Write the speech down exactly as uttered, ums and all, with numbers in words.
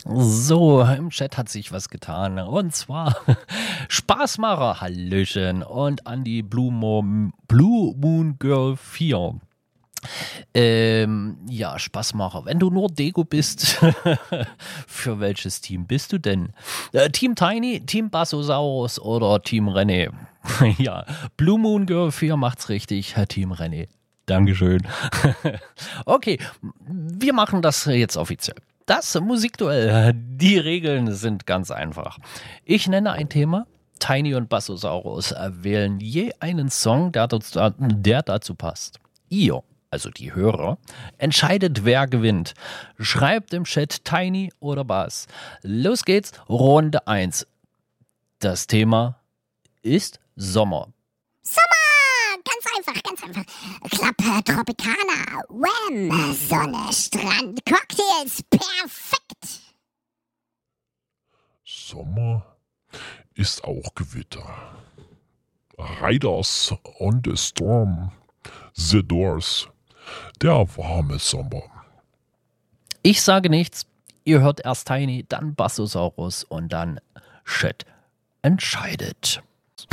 So, im Chat hat sich was getan. Und zwar Spaßmacher, Hallöchen. Und an die Blue Moon, Blue Moon Girl vier. Ähm, ja, Spaßmacher. Wenn du nur Deko bist, für welches Team bist du denn? Äh, Team Tiny, Team Bassosaurus oder Team René? Ja, Blue Moon Girl vier macht's richtig, Team René. Dankeschön. Okay, wir machen das jetzt offiziell. Das Musikduell. Die Regeln sind ganz einfach. Ich nenne ein Thema. Tiny und Bassosaurus wählen je einen Song, der dazu, der dazu passt. Ihr, also die Hörer, entscheidet, wer gewinnt. Schreibt im Chat Tiny oder Bass. Los geht's, Runde eins. Das Thema ist Sommer. Sommer! Ganz einfach, ganz einfach. Klappe, Tropicana, Wham, Sonne, Strand, Cocktails, perfekt! Sommer ist auch Gewitter. Riders on the Storm, The Doors, der warme Sommer. Ich sage nichts. Ihr hört erst Tiny, dann Bassosaurus und dann Chat entscheidet.